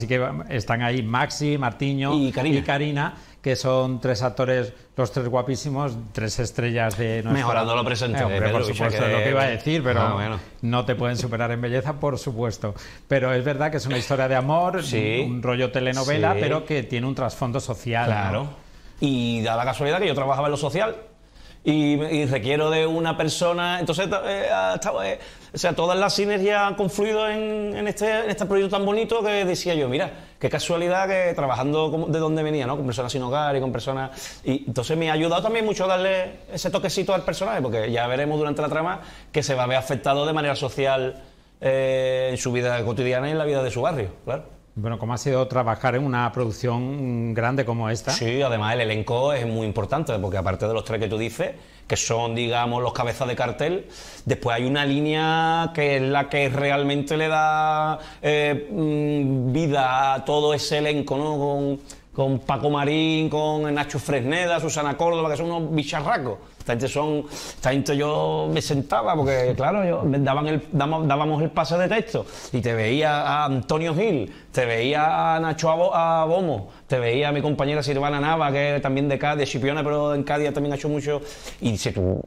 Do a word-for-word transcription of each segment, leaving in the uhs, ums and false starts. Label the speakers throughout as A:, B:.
A: Así que están ahí Maxi, Martiño
B: y Karina,
A: y Karina, que son tres actores, los tres guapísimos, tres estrellas de nuestra...
B: Mejorando lo presente.
A: Eh, hombre, por supuesto,
B: que...
A: es lo que iba a decir, pero
B: ah, bueno.
A: no te pueden superar en belleza, por supuesto. Pero es verdad que es una historia de amor,
B: sí,
A: un rollo telenovela,
B: sí,
A: pero que tiene un trasfondo social.
B: Claro.
A: ¿no?
B: Y da la casualidad que yo trabajaba en lo social y, y requiero de una persona, entonces eh, estaba, eh, o sea, todas las sinergias han confluido en, en, este, en este proyecto tan bonito que decía yo, mira, qué casualidad que trabajando como, de donde venía, ¿no? Con personas sin hogar y con personas... Y entonces me ha ayudado también mucho darle ese toquecito al personaje, porque ya veremos durante la trama que se va a ver afectado de manera social eh, en su vida cotidiana y en la vida de su barrio, claro.
A: Bueno, ¿cómo ha sido trabajar en una producción grande como esta?
B: Sí, además el elenco es muy importante, porque aparte de los tres que tú dices, que son, digamos, los cabezas de cartel, después hay una línea que es la que realmente le da eh, vida a todo ese elenco, ¿no? Con, con Paco Marín, con Nacho Fresneda, Susana Córdoba, que son unos bicharracos. Esta gente son, esta gente yo me sentaba, porque claro, yo, me daban el, dábamos el pase de texto y te veía a Antonio Gil, te veía a Nacho Abomo, te veía a mi compañera Silvana Nava, que es también de Cádiz, Chipiona, pero en Cádiz también ha hecho mucho, y dice tú,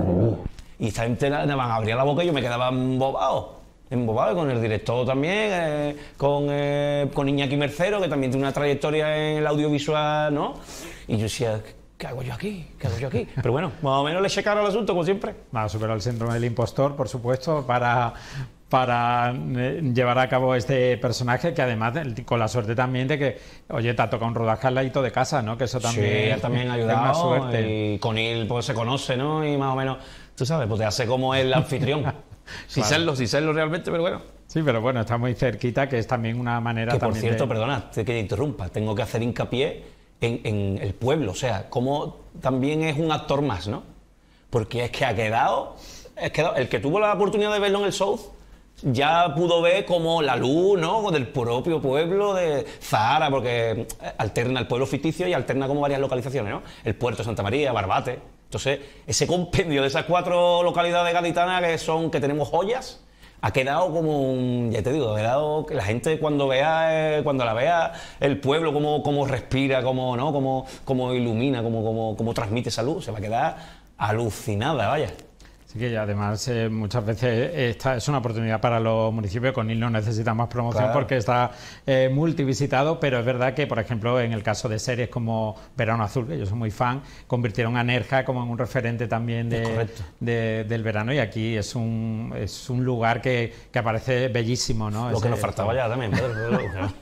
B: y esta gente me van a abrir la boca y yo me quedaba embobado. Embobado, con el director también, eh, con, eh, con Iñaki Mercero, que también tiene una trayectoria en el audiovisual, ¿no? Y yo decía, ¿qué hago yo aquí? ¿Qué hago yo aquí? Pero bueno, más o menos le eché cara al asunto, como siempre.
A: Va a superar el síndrome del impostor, por supuesto, para, para eh, llevar a cabo este personaje, que además, con la suerte también de que, oye, te ha tocado un rodaje al ladito de casa, ¿no? Que eso también,
B: sí, también ha ayudado,
A: es una suerte.
B: Y con él pues se conoce, ¿no? Y más o menos, tú sabes, pues te hace como el anfitrión. Sin claro. serlo, sin serlo realmente, pero bueno.
A: Sí, pero bueno, está muy cerquita, que es también una manera...
B: Que por
A: también
B: cierto,
A: de...
B: perdona, que te interrumpa, tengo que hacer hincapié en, en el pueblo, o sea, como también es un actor más, ¿no? Porque es que ha quedado, es que el que tuvo la oportunidad de verlo en el South ya pudo ver como la luz, ¿no? Del propio pueblo de Zahara, porque alterna el pueblo ficticio y alterna como varias localizaciones, ¿no? El puerto de Santa María, Barbate. Entonces, ese compendio de esas cuatro localidades gaditanas que son, que tenemos joyas, ha quedado como un, ya te digo, ha quedado que la gente cuando vea, eh, cuando la vea el pueblo, cómo, cómo respira, cómo, ¿no? cómo, cómo ilumina, cómo, cómo, cómo transmite salud, se va a quedar alucinada, vaya.
A: Así que además eh, muchas veces esta es una oportunidad para los municipios. Conil no necesita más promoción, claro, porque está eh, multivisitado, pero es verdad que, por ejemplo, en el caso de series como Verano Azul, que yo soy muy fan, convirtieron a Nerja como en un referente también de, de, del verano, y aquí es un, es un lugar que, que aparece bellísimo, ¿no?
B: Lo
A: Ese,
B: que nos faltaba ya también, Pedro.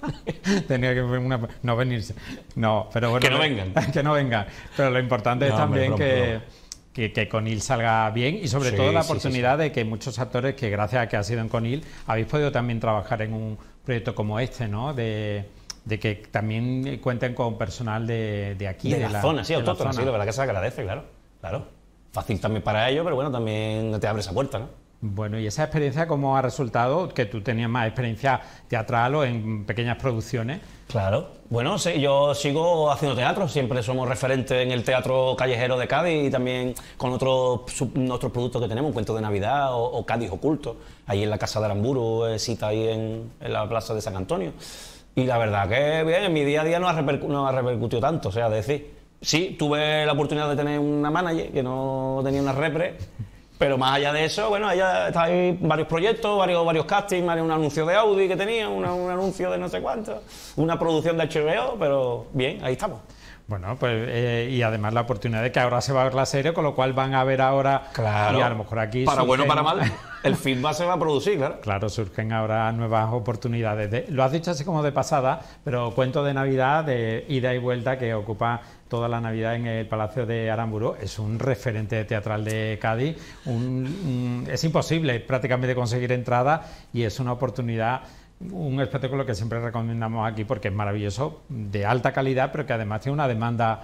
A: Tenía que una, no venirse. No, pero bueno,
B: que no vengan.
A: Que no vengan. Pero lo importante no, es también hombre, que... Broma. Que, que Conil salga bien, y sobre sí, todo la oportunidad sí, sí, sí. de que muchos actores, que gracias a que ha sido en Conil, habéis podido también trabajar en un proyecto como este, ¿no? De, de que también cuenten con personal de, de aquí.
B: De,
A: de
B: la, la zona, sí, autóctona, sí, la verdad que se agradece, claro, claro. Fácil también para ellos, pero bueno, también te abre esa puerta, ¿no?
A: Bueno, ¿y esa experiencia cómo ha resultado? Que tú tenías más experiencia teatral o en pequeñas producciones.
B: Claro. Bueno, sí, yo sigo haciendo teatro, siempre somos referentes en el teatro callejero de Cádiz y también con otros, otros productos que tenemos, un cuento de Navidad o, o Cádiz Oculto, ahí en la Casa de Aramburu, eh, cita ahí en, en la plaza de San Antonio. Y la verdad que bien, en mi día a día no ha, repercu no ha repercutido tanto, o sea, es decir, sí, tuve la oportunidad de tener una manager que no tenía una repre. Pero más allá de eso, bueno, allá está ahí varios proyectos, varios, varios castings, varios, un anuncio de Audi que tenía, una, un anuncio de no sé cuánto, una producción de H B O, pero bien, ahí estamos.
A: Bueno, pues eh, y además la oportunidad de que ahora se va a ver la serie, con lo cual van a ver ahora,
B: claro,
A: y a lo mejor aquí
B: para
A: surgen,
B: bueno o para mal, el feedback se va a producir, claro.
A: Claro, surgen ahora nuevas oportunidades. De, lo has dicho así como de pasada, pero cuento de Navidad, de ida y vuelta, que ocupa toda la Navidad en el Palacio de Aramburu, es un referente teatral de Cádiz, un, un, es imposible prácticamente conseguir entrada, y es una oportunidad, un espectáculo que siempre recomendamos aquí porque es maravilloso, de alta calidad, pero que además tiene una demanda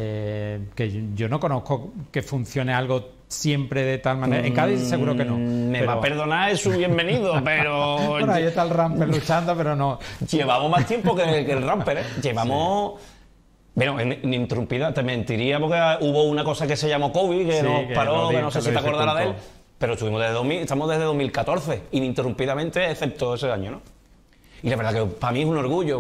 A: eh, que yo no conozco que funcione algo siempre de tal manera. En Cádiz seguro que no.
B: Me
A: pero...
B: va a perdonar, es un bienvenido, pero...
A: Bueno, ahí está el Ramper luchando, pero no.
B: Llevamos más tiempo que, que el Ramper, ¿eh? Llevamos... Sí. Bueno, ininterrumpida, te mentiría porque hubo una cosa que se llamó COVID, que sí, nos que paró, que no sé si te acordarás de él, pero estuvimos desde dos mil, estamos desde dos mil catorce, ininterrumpidamente, excepto ese año, ¿no? Y la verdad que para mí es un orgullo.